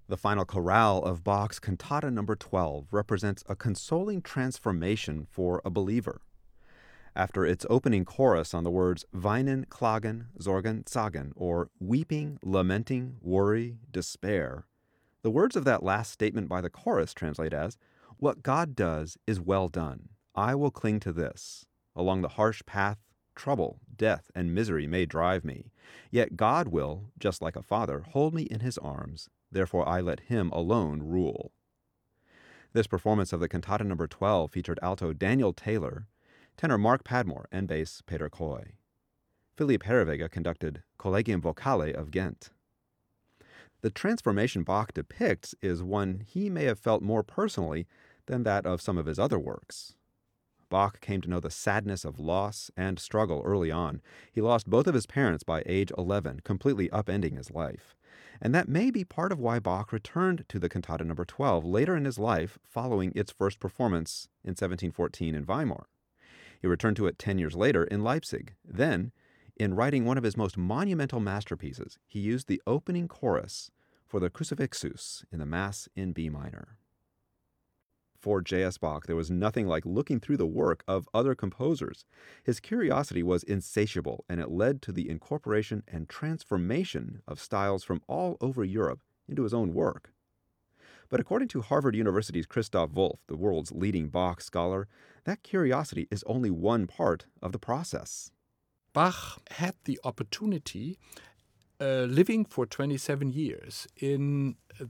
The final chorale of Bach's Cantata No. 12 represents a consoling transformation for a believer. After its opening chorus on the words Weinen, Klagen, Sorgen, Zagen, or weeping, lamenting, worry, despair, the words of that last statement by the chorus translate as, "What God does is well done. I will cling to this. Along the harsh path, trouble, death, and misery may drive me. Yet God will, just like a father, hold me in his arms. Therefore I let him alone rule." This performance of the Cantata No. 12 featured alto Daniel Taylor, tenor Mark Padmore, and bass Peter Coy. Philippe Herreweghe conducted Collegium Vocale of Ghent. The transformation Bach depicts is one he may have felt more personally than that of some of his other works. Bach came to know the sadness of loss and struggle early on. He lost both of his parents by age 11, completely upending his life. And that may be part of why Bach returned to the Cantata No. 12 later in his life following its first performance in 1714 in Weimar. He returned to it 10 years later in Leipzig. Then, in writing one of his most monumental masterpieces, he used the opening chorus for the Crucifixus in the Mass in B minor. For J.S. Bach, there was nothing like looking through the work of other composers. His curiosity was insatiable, and it led to the incorporation and transformation of styles from all over Europe into his own work. But according to Harvard University's Christoph Wolff, the world's leading Bach scholar, that curiosity is only one part of the process. Bach had the opportunity, living for 27 years in